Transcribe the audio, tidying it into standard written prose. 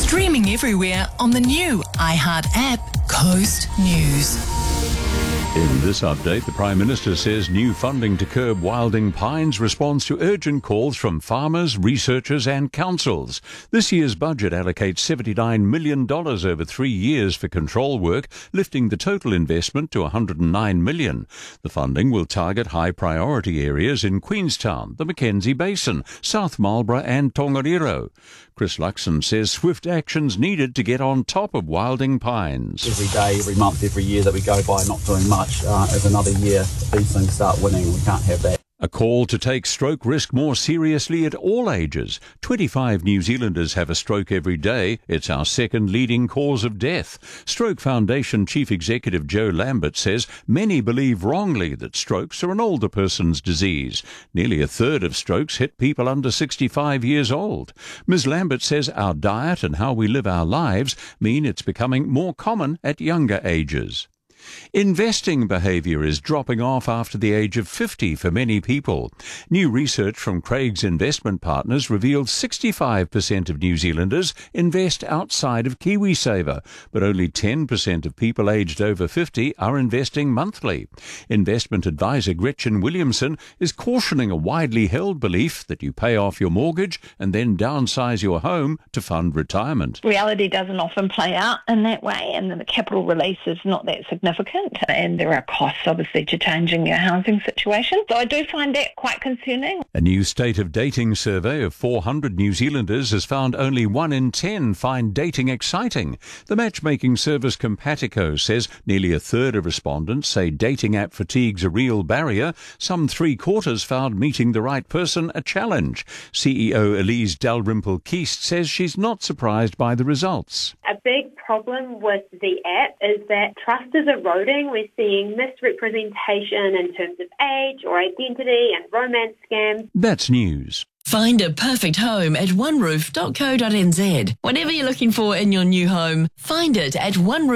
Streaming everywhere on the new iHeart app, Coast News. In this update, the Prime Minister says new funding to curb wilding pines responds to urgent calls from farmers, researchers and councils. This year's budget allocates $79 million over 3 years for control work, lifting the total investment to $109 million. The funding will target high-priority areas in Queenstown, the Mackenzie Basin, South Marlborough and Tongariro. Chris Luxon says swift action's needed to get on top of wilding pines. Every day, every month, every year that we go by not doing much is another year these things start winning. We can't have that. A call to take stroke risk more seriously at all ages. 25 New Zealanders have a stroke every day. It's our second leading cause of death. Stroke Foundation Chief Executive Joe Lambert says many believe wrongly that strokes are an older person's disease. Nearly a third of strokes hit people under 65 years old. Ms. Lambert says our diet and how we live our lives mean it's becoming more common at younger ages. Investing behaviour is dropping off after the age of 50 for many people. New research from Craig's Investment Partners revealed 65% of New Zealanders invest outside of KiwiSaver, but only 10% of people aged over 50 are investing monthly. Investment advisor Gretchen Williamson is cautioning a widely held belief that you pay off your mortgage and then downsize your home to fund retirement. Reality doesn't often play out in that way, and the capital release is not that significant. And there are costs, obviously, to changing your housing situation. So I do find that quite concerning. A new State of Dating survey of 400 New Zealanders has found only 1 in 10 find dating exciting. The matchmaking service Compatico says nearly a third of respondents say dating app fatigue's a real barrier. Some 3/4 found meeting the right person a challenge. CEO Elise Dalrymple-Keast says she's not surprised by the results. A big problem with the app is that trust is eroding. We're seeing misrepresentation in terms of age or identity and romance scams. That's news. Find a perfect home at oneroof.co.nz. Whatever you're looking for in your new home, find it at OneRoof.